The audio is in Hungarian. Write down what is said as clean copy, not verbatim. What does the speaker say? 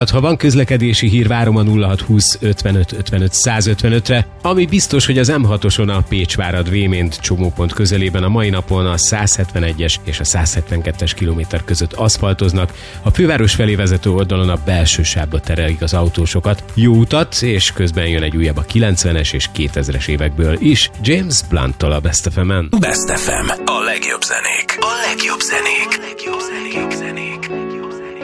Ha van közlekedési hír, várom a 0620 55 55 155-re, ami biztos, hogy az M6-oson a Pécsvárad-Rémént csomópont közelében a mai napon a 171-es és a 172-es kilométer között aszfaltoznak, a főváros felé vezető oldalon a belső sávba terelik az autósokat. Jó utat, és közben jön egy újabb a 90-es és 2000-es évekből is, James Blunt-tól a Best FM-en. Best FM. A legjobb zenék. A legjobb zenék. A legjobb zenék.